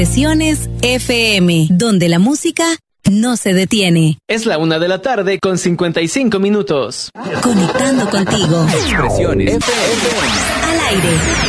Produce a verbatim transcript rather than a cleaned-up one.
Expresiones F M, donde la música no se detiene. Es la una de la tarde con cincuenta y cinco minutos. Conectando contigo. Expresiones F M. Al aire.